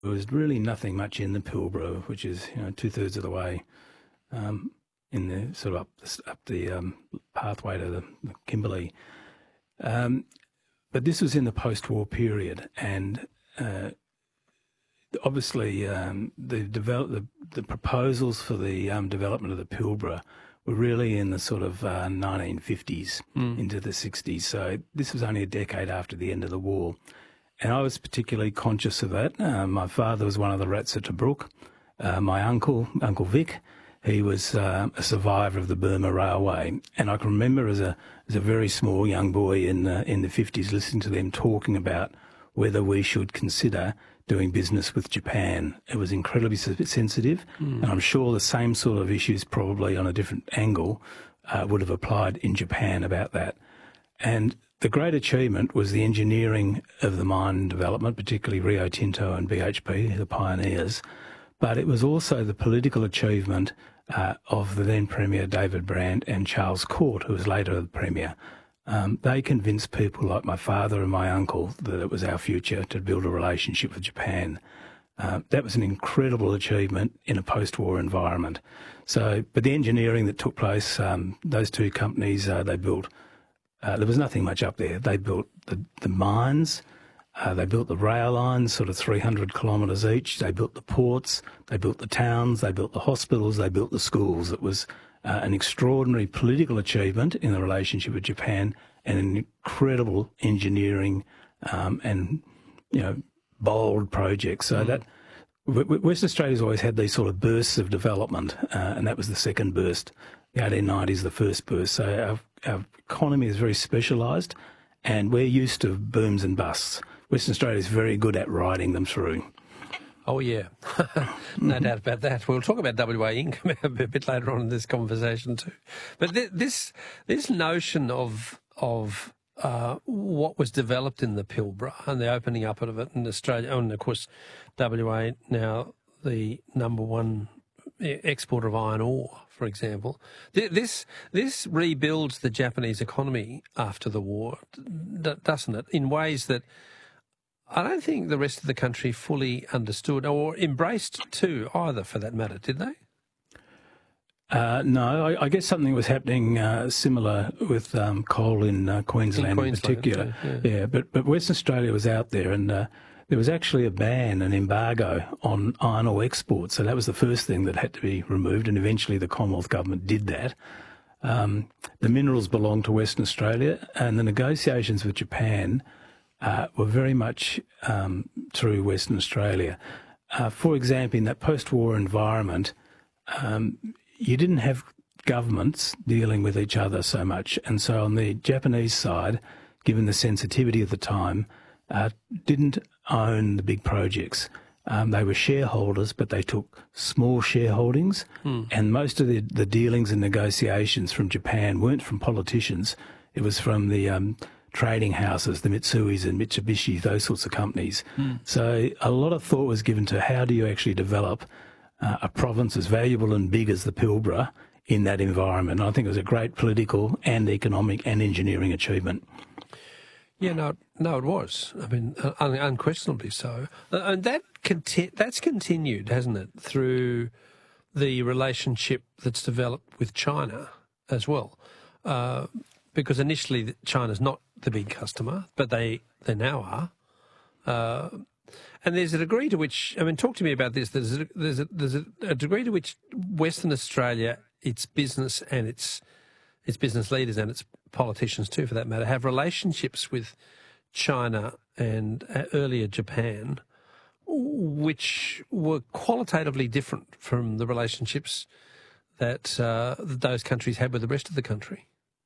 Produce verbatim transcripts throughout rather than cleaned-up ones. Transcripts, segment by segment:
there was really nothing much in the Pilbara, which is, you know, two-thirds of the way um, in the sort of up the, up the um, pathway to the, the Kimberley. Um, but this was in the post-war period, and uh, obviously um, the, develop, the the proposals for the um, development of the Pilbara were really in the sort of uh, nineteen fifties mm. into the sixties. So this was only a decade after the end of the war. And I was particularly conscious of that. Uh, my father was one of the rats at Tobruk. Uh, my uncle, Uncle Vic, he was uh, a survivor of the Burma Railway. And I can remember as a as a very small young boy in the, in the fifties listening to them talking about whether we should consider doing business with Japan. It was incredibly sensitive, mm. and I'm sure the same sort of issues, probably on a different angle, uh, would have applied in Japan about that. And the great achievement was the engineering of the mine development, particularly Rio Tinto and B H P, the pioneers, but it was also the political achievement uh, of the then Premier David Brand and Charles Court, who was later the Premier. Um, they convinced people like my father and my uncle that it was our future to build a relationship with Japan. Uh, that was an incredible achievement in a post-war environment. So, but the engineering that took place, um, those two companies, uh, they built, uh, there was nothing much up there. They built the, the mines, uh, they built the rail lines, sort of three hundred kilometres each. They built the ports, they built the towns, they built the hospitals, they built the schools. It was Uh, an extraordinary political achievement in the relationship with Japan, and an incredible engineering um, and, you know, bold project. So mm. that w- w- Western Australia's always had these sort of bursts of development, uh, and that was the second burst. The eighteen nineties, the first burst. So our, our economy is very specialised, and we're used to booms and busts. Western Australia is very good at riding them through. Oh, yeah. No doubt about that. We'll talk about W A income a bit later on in this conversation too. But th- this this notion of of uh, what was developed in the Pilbara and the opening up of it in Australia, and of course W A now the number one exporter of iron ore, for example. Th- this this rebuilds the Japanese economy after the war, doesn't it, in ways that I don't think the rest of the country fully understood or embraced too, either, for that matter, did they? Uh, no, I, I guess something was happening uh, similar with um, coal in uh, Queensland in, Queensland in particular. Too, yeah. yeah, but but Western Australia was out there, and uh, there was actually a ban, an embargo on iron ore exports. So that was the first thing that had to be removed, and eventually the Commonwealth government did that. Um, the minerals belonged to Western Australia, and the negotiations with Japan Uh, were very much um, through Western Australia. Uh, for example, in that post-war environment, um, you didn't have governments dealing with each other so much. And so on the Japanese side, given the sensitivity of the time, uh, didn't own the big projects. Um, they were shareholders, but they took small shareholdings. Mm. And most of the, the dealings and negotiations from Japan weren't from politicians. It was from the Um, trading houses, the Mitsuis and Mitsubishi, those sorts of companies. Mm. So a lot of thought was given to how do you actually develop uh, a province as valuable and big as the Pilbara in that environment. And I think it was a great political and economic and engineering achievement. Yeah, no, no, it was. I mean, un- unquestionably so. And that conti- that's continued, hasn't it, through the relationship that's developed with China as well. Uh, because initially China's not the big customer, but they, they now are. Uh, and there's a degree to which, I mean, talk to me about this. There's a, there's a, there's a, a degree to which Western Australia, its business and its its business leaders and its politicians too, for that matter, have relationships with China and uh, earlier Japan, which were qualitatively different from the relationships that, uh, that those countries had with the rest of the country.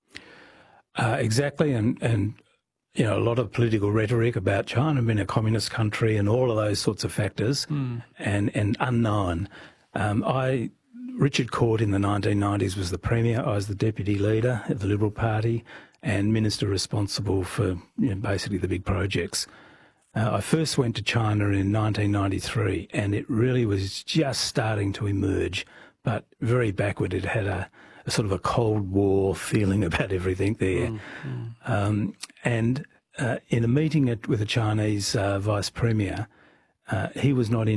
Uh, exactly, and, and you know, a lot of political rhetoric about China being a communist country and all of those sorts of factors, mm. and, and unknown. Um, I, Richard Court in the nineteen nineties was the Premier. I was the Deputy Leader of the Liberal Party and Minister responsible for, you know, basically the big projects. Uh, I first went to China in nineteen ninety-three, and it really was just starting to emerge, but very backward. It had a a sort of a Cold War feeling about everything there. Mm, mm. Um, and uh, in a meeting at, with the Chinese uh, Vice Premier, uh, he was not in.